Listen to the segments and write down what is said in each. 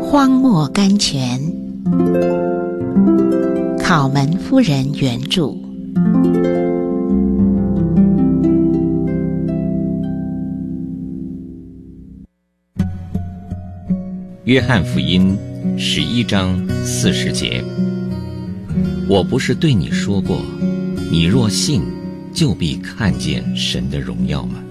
荒漠甘泉，考门夫人原著。 约翰福音11章40节，我不是对你说过，你若信，就必看见神的荣耀吗？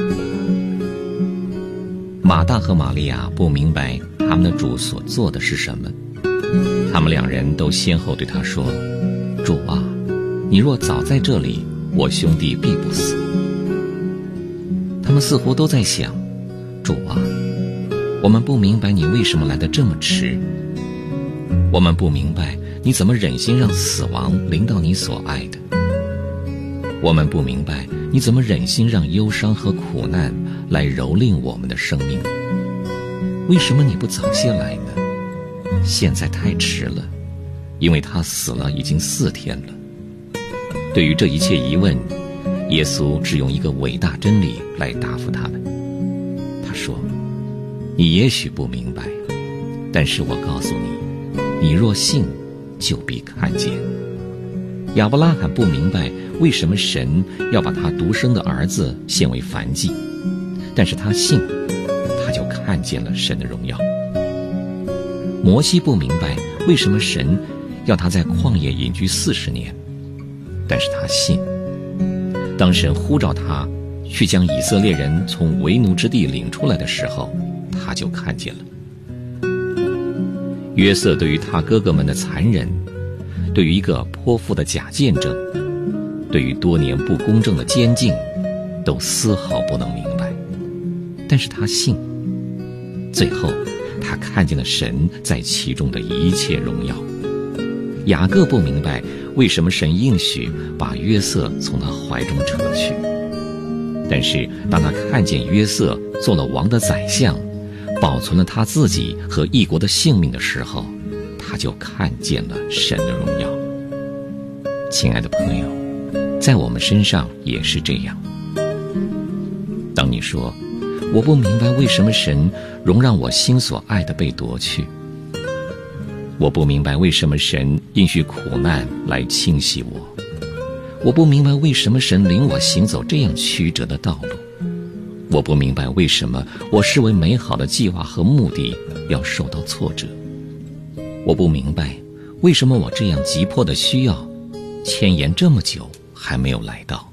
马大和玛利亚不明白他们的主所做的是什么，他们两人都先后对他说：主啊，你若早在这里，我兄弟必不死。他们似乎都在想，主啊，我们不明白你为什么来得这么迟，我们不明白你怎么忍心让死亡临到你所爱的，我们不明白你怎么忍心让忧伤和苦难来蹂躏我们的生命。为什么你不早些来呢？现在太迟了，因为他死了已经4天了。对于这一切疑问，耶稣只用一个伟大真理来答复他们。他说，你也许不明白，但是我告诉你，你若信，就必看见。亚伯拉罕不明白为什么神要把他独生的儿子献为燔祭，但是他信，他就看见了神的荣耀。摩西不明白为什么神要他在旷野隐居40年，但是他信，当神呼召他去将以色列人从为奴之地领出来的时候，他就看见了。约瑟对于他哥哥们的残忍，对于一个泼妇的假见证，对于多年不公正的监禁，都丝毫不能明白，但是他信，最后他看见了神在其中的一切荣耀。雅各不明白为什么神应许把约瑟从他怀中扯去，但是当他看见约瑟做了王的宰相，保存了他自己和异国的性命的时候，他就看见了神的荣耀。亲爱的朋友，在我们身上也是这样。当你说，我不明白为什么神容让我心所爱的被夺去，我不明白为什么神应许苦难来侵袭我，我不明白为什么神领我行走这样曲折的道路，我不明白为什么我视为美好的计划和目的要受到挫折，我不明白为什么我这样急迫的需要牵延这么久还没有来到。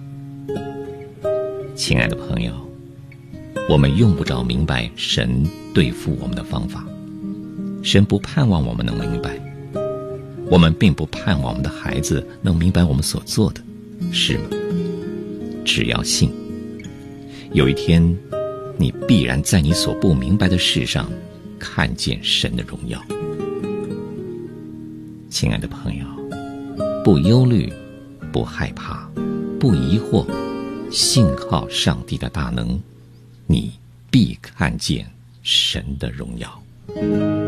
亲爱的朋友，我们用不着明白神对付我们的方法，神不盼望我们能明白，我们并不盼望我们的孩子能明白我们所做的，是吗？只要信，有一天你必然在你所不明白的事上看见神的荣耀。亲爱的朋友，不忧虑，不害怕，不疑惑，信靠上帝的大能，你必看见神的荣耀。